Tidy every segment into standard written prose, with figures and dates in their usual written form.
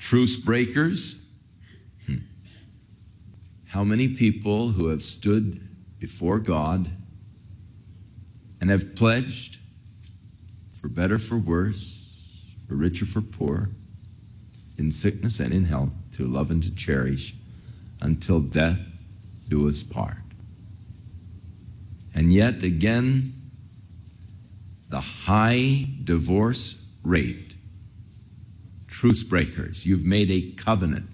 Truce breakers. How many people who have stood before God and have pledged, for better, for worse, for richer, for poor, in sickness and in health, to love and to cherish, until death do us part. And yet again, the high divorce rate. Truce breakers, you've made a covenant.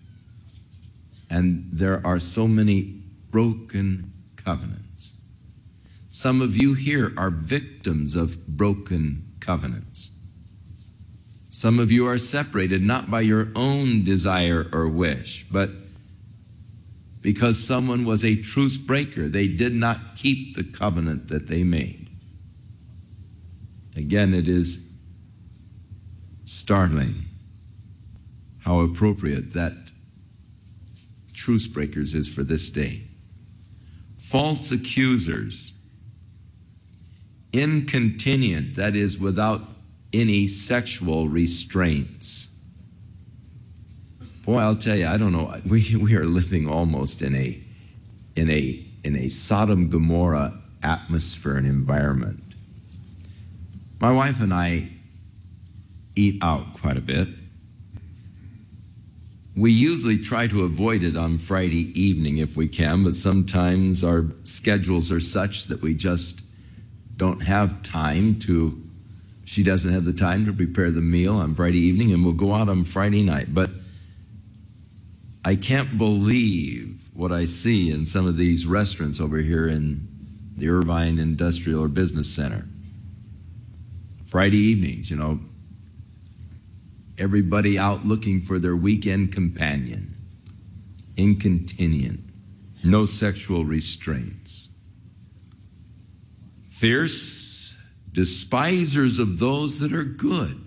And there are so many broken covenants. Some of you here are victims of broken covenants. Some of you are separated not by your own desire or wish, but because someone was a truce breaker. They did not keep the covenant that they made. Again, it is startling how appropriate that truce breakers is for this day. False accusers, incontinent, that is, without any sexual restraints. Boy, I'll tell you, I don't know. We are living almost in a Sodom and Gomorrah atmosphere and environment. My wife and I eat out quite a bit. We usually try to avoid it on Friday evening if we can, but sometimes our schedules are such that we just don't have time to, she doesn't have the time to prepare the meal on Friday evening, and we'll go out on Friday night. But I can't believe what I see in some of these restaurants over here in the Irvine Industrial or Business Center. Friday evenings, everybody out looking for their weekend companion. Incontinent. No sexual restraints. Fierce despisers of those that are good.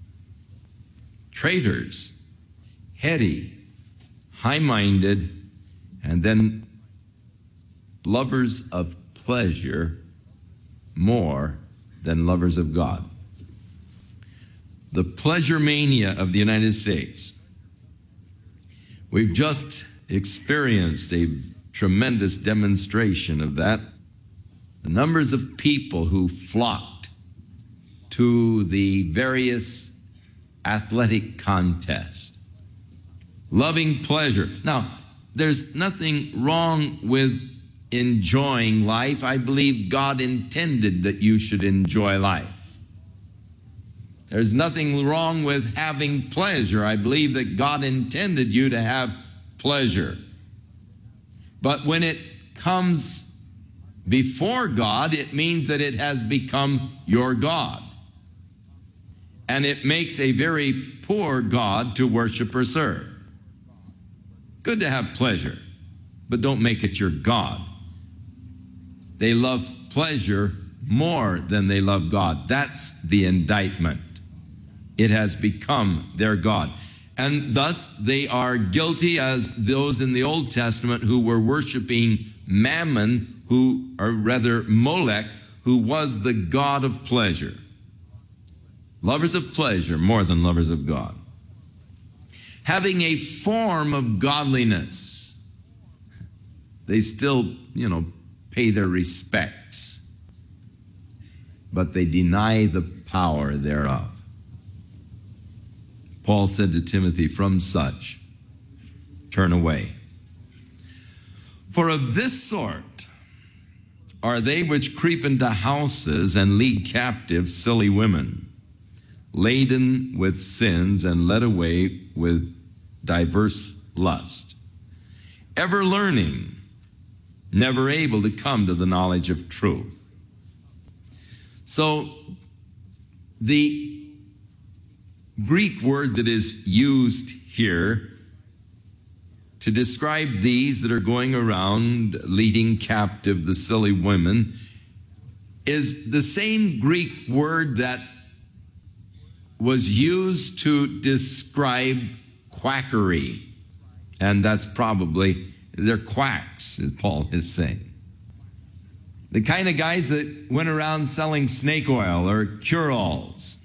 Traitors. Heady. High-minded. And then lovers of pleasure more than lovers of God. The pleasure mania of the United States. We've just experienced a tremendous demonstration of that. The numbers of people who flocked to the various athletic contests, loving pleasure. Now, there's nothing wrong with enjoying life. I believe God intended that you should enjoy life. There's nothing wrong with having pleasure. I believe that God intended you to have pleasure. But when it comes before God, it means that it has become your God. And it makes a very poor God to worship or serve. Good to have pleasure, but don't make it your God. They love pleasure more than they love God. That's the indictment. It has become their God. And thus they are guilty as those in the Old Testament who were worshiping Mammon, or rather Molech, who was the god of pleasure. Lovers of pleasure more than lovers of God. Having a form of godliness. They still, pay their respects, but they deny the power thereof. Paul said to Timothy, from such, turn away. For of this sort are they which creep into houses and lead captive silly women, laden with sins and led away with diverse lust, ever learning, never able to come to the knowledge of truth. So the Greek word that is used here to describe these that are going around leading captive the silly women is the same Greek word that was used to describe quackery. And that's probably, they're quacks, as Paul is saying. The kind of guys that went around selling snake oil or cure-alls.